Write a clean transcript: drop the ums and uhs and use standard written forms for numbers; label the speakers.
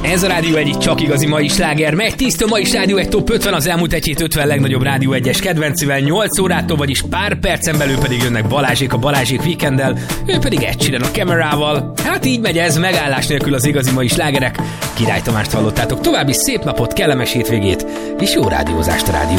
Speaker 1: Ez a Rádió 1 csak igazi mai sláger. Megy 10-től ma is Rádió 1 Top 50, az elmúlt egy hét 50 legnagyobb Rádió 1-es kedvencivel 8 órától, vagyis pár percen belül pedig jönnek Balázsék a Balázsék Weekenddel, ő pedig Ed Sheeran a Camerával. Hát így megy ez, megállás nélkül az igazi mai slágerek. Király Tamást hallottátok, további szép napot, kellemes hétvégét, és jó rádiózást a Rádió